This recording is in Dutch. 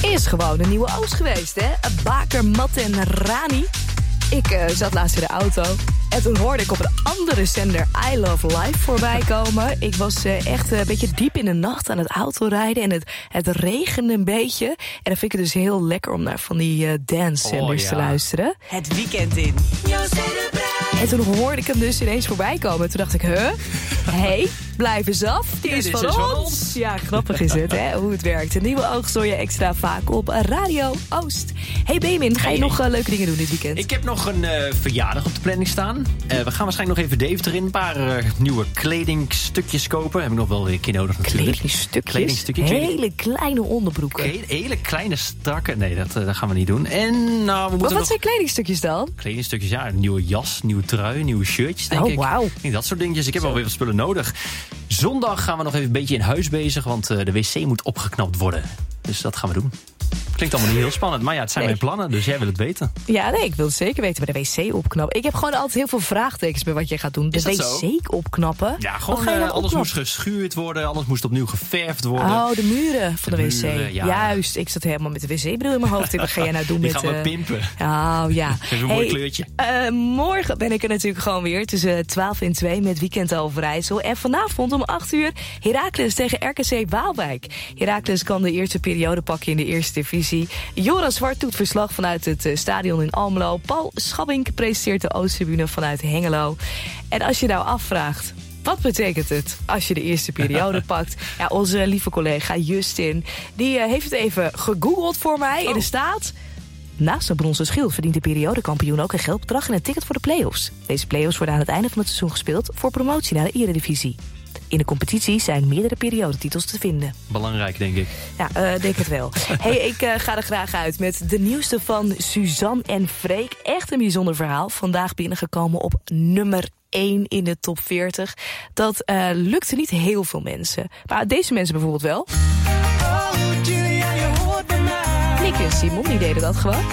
is gewoon een nieuwe Oost geweest, hè? Baker, Matt en Rani. Ik zat laatst in de auto en toen hoorde ik op een andere zender I Love Life voorbij komen. Ik was echt een beetje diep in de nacht aan het autorijden en het regende een beetje. En dan vind ik het dus heel lekker om naar van die dance-zenders te luisteren. Het weekend in. En toen hoorde ik hem dus ineens voorbij komen. Toen dacht ik, hey, blijf eens af. Die is van ons. Ja, grappig is het, hè, hoe het werkt. Een nieuwe oogst hoor je extra vaak op Radio Oost. Hey Benjamin, ga je nog leuke dingen doen dit weekend? Ik heb nog een verjaardag op de planning staan. We gaan waarschijnlijk nog even Deventer in. Een paar nieuwe kledingstukjes kopen. Heb ik nog wel weer een keer nodig natuurlijk. Kledingstukjes? Hele kleine onderbroeken. Hele kleine strakke. Nee, dat gaan we niet doen. En, nou, wat zijn kledingstukjes dan? Kledingstukjes, ja. Een nieuwe jas, nieuwe trui, nieuwe shirtjes, denk ik. Wauw. Dat soort dingetjes. Ik heb wel weer wat spullen nodig. Zondag gaan we nog even een beetje in huis bezig, want de wc moet opgeknapt worden. Dus dat gaan we doen. Klinkt allemaal niet heel spannend, maar ja, het zijn mijn plannen, dus jij wil het weten. Ja, nee, ik wil het zeker weten bij de wc opknappen. Ik heb gewoon altijd heel veel vraagtekens bij wat jij gaat doen. De wc opknappen? Ja, gewoon alles moest geschuurd worden, alles moest opnieuw geverfd worden. Oh, de muren van de wc. Muren, ja. Juist, ik zat helemaal met de wc-bril in mijn hoofd. Wat ga jij nou doen Die met... gaan we pimpen. Oh, ja. Even een mooi kleurtje. Morgen ben ik er natuurlijk gewoon weer tussen 12 en 2 met Weekend Overijssel. En vanavond om 8 uur Heracles tegen RKC Waalwijk. Heracles kan de eerste periode pakken in de eerste divisie. Joran Zwart doet verslag vanuit het stadion in Almelo. Paul Schabbink presenteert de Oosttribune vanuit Hengelo. En als je nou afvraagt, wat betekent het als je de eerste periode pakt? Ja, onze lieve collega Justin, die heeft het even gegoogeld voor mij. En er staat: naast een bronzen schild verdient de periodekampioen ook een geldbedrag en een ticket voor de play-offs. Deze play-offs worden aan het einde van het seizoen gespeeld voor promotie naar de Eredivisie. In de competitie zijn meerdere periodetitels te vinden. Belangrijk, denk ik. Ja, denk het wel. Hey, ik ga er graag uit met de nieuwste van Suzanne en Freek. Echt een bijzonder verhaal. Vandaag binnengekomen op nummer 1 in de top 40. Dat lukte niet heel veel mensen. Maar deze mensen bijvoorbeeld wel. Nick en Simon, die deden dat gewoon.